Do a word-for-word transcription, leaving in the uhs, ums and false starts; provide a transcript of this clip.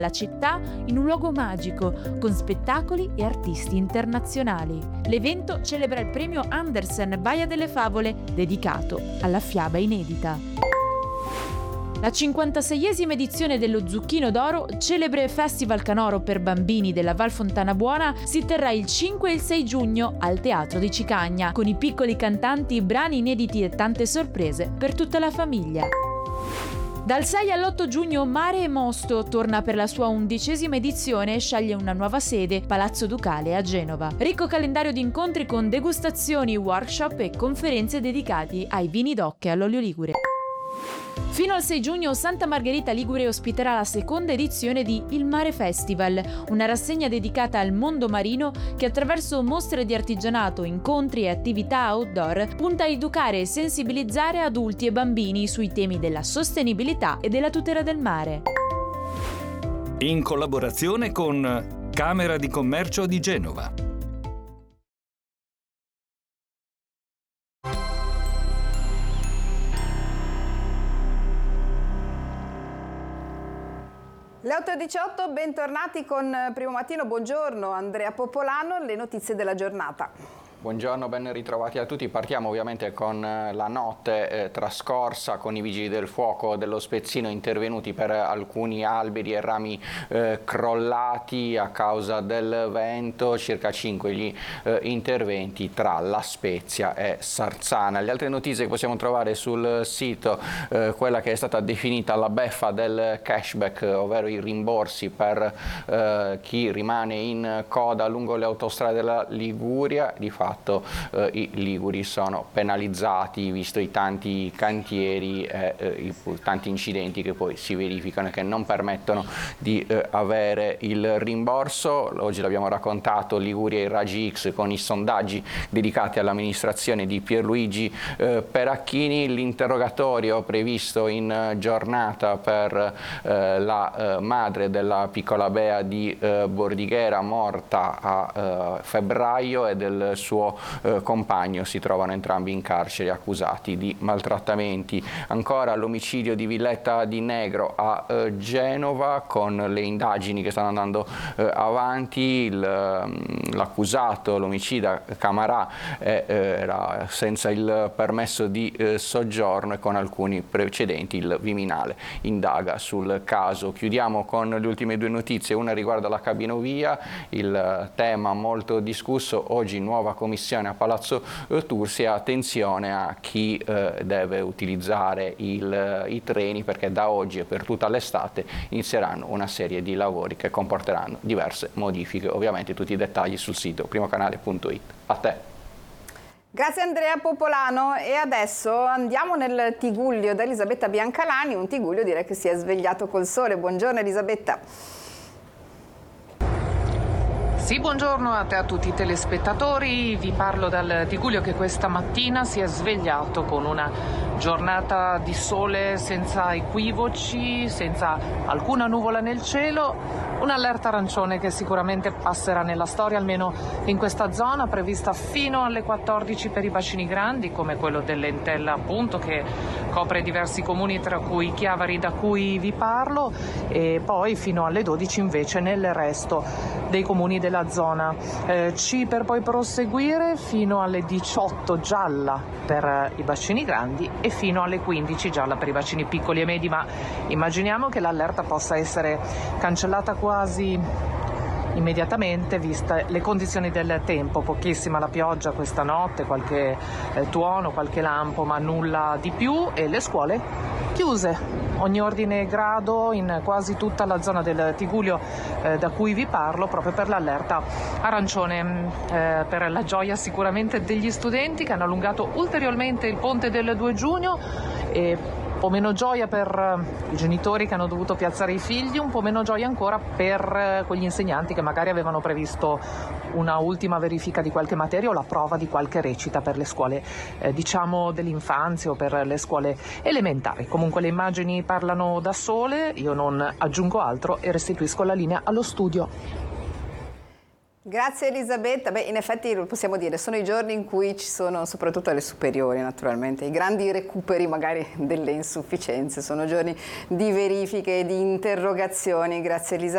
la città in un luogo magico, con spettacoli e artisti internazionali. L'evento celebra il premio Andersen Baia delle Favole, dedicato alla fiaba inedita. La cinquantaseiesima edizione dello Zucchino d'Oro, celebre festival canoro per bambini della Val Fontana Buona, si terrà il cinque e il sei giugno al Teatro di Cicagna, con i piccoli cantanti, brani inediti e tante sorprese per tutta la famiglia. Dal sei all'otto giugno Mare e Mosto torna per la sua undicesima edizione e sceglie una nuova sede, Palazzo Ducale a Genova. Ricco calendario di incontri con degustazioni, workshop e conferenze dedicati ai vini d'oc e all'olio ligure. Fino al sei giugno Santa Margherita Ligure ospiterà la seconda edizione di Il Mare Festival, una rassegna dedicata al mondo marino che attraverso mostre di artigianato, incontri e attività outdoor punta a educare e sensibilizzare adulti e bambini sui temi della sostenibilità e della tutela del mare. In collaborazione con Camera di Commercio di Genova. Le otto e diciotto, bentornati con Primo Mattino, buongiorno Andrea Popolano, le notizie della giornata. Buongiorno, ben ritrovati a tutti. Partiamo ovviamente con la notte eh, trascorsa con i vigili del fuoco dello Spezzino intervenuti per alcuni alberi e rami eh, crollati a causa del vento, circa cinque gli eh, interventi tra La Spezia e Sarzana. Le altre notizie che possiamo trovare sul sito, eh, quella che è stata definita la beffa del cashback, ovvero i rimborsi per eh, chi rimane in coda lungo le autostrade della Liguria. Di fatto Eh, i liguri sono penalizzati visto i tanti cantieri e eh, i tanti incidenti che poi si verificano e che non permettono di eh, avere il rimborso. Oggi l'abbiamo raccontato, Liguria e Raggi X, con i sondaggi dedicati all'amministrazione di Pierluigi eh, Peracchini. L'interrogatorio previsto in giornata per eh, la eh, madre della piccola Bea di eh, Bordighera, morta a eh, febbraio, e del suo Eh, compagno. Si trovano entrambi in carcere accusati di maltrattamenti. Ancora l'omicidio di Villetta di Negro a eh, Genova, con le indagini che stanno andando eh, avanti. L'accusato, l'omicida Camarà, eh, era senza il permesso di eh, soggiorno e con alcuni precedenti. Il Viminale indaga sul caso. Chiudiamo con le ultime due notizie. Una riguarda la cabinovia, il tema molto discusso. Oggi nuova commissione a Palazzo Tursi. Attenzione a chi eh, deve utilizzare il, i treni, perché da oggi e per tutta l'estate inizieranno una serie di lavori che comporteranno diverse modifiche. Ovviamente tutti i dettagli sul sito primocanale punto it. A te. Grazie Andrea Popolano, e adesso andiamo nel Tigullio da Elisabetta Biancalani, un Tigullio direi che si è svegliato col sole. Buongiorno Elisabetta. Sì, buongiorno a te, a tutti i telespettatori. Vi parlo dal Tigullio che questa mattina si è svegliato con una giornata di sole senza equivoci, senza alcuna nuvola nel cielo. Un'allerta arancione che sicuramente passerà nella storia, almeno in questa zona, prevista fino alle quattordici per i bacini grandi, come quello dell'Entella, appunto, che copre diversi comuni, tra cui Chiavari, da cui vi parlo, e poi fino alle dodici invece nel resto dei comuni della zona. Eh, C per poi proseguire fino alle diciotto gialla per i bacini grandi e fino alle quindici gialla per i bacini piccoli e medi, ma immaginiamo che l'allerta possa essere cancellata quasi immediatamente viste le condizioni del tempo. Pochissima la pioggia questa notte, qualche eh, tuono, qualche lampo, ma nulla di più, e le scuole chiuse. Ogni ordine e grado in quasi tutta la zona del Tigullio eh, da cui vi parlo, proprio per l'allerta arancione, eh, per la gioia sicuramente degli studenti che hanno allungato ulteriormente il ponte del due giugno, e un po' meno gioia per i genitori che hanno dovuto piazzare i figli, un po' meno gioia ancora per quegli insegnanti che magari avevano previsto una ultima verifica di qualche materia o la prova di qualche recita per le scuole eh, diciamo dell'infanzia o per le scuole elementari. Comunque le immagini parlano da sole, io non aggiungo altro e restituisco la linea allo studio. Grazie Elisabetta. Beh, in effetti lo possiamo dire, sono i giorni in cui ci sono, soprattutto alle superiori naturalmente, i grandi recuperi magari delle insufficienze, sono giorni di verifiche, di interrogazioni. Grazie Elisabetta.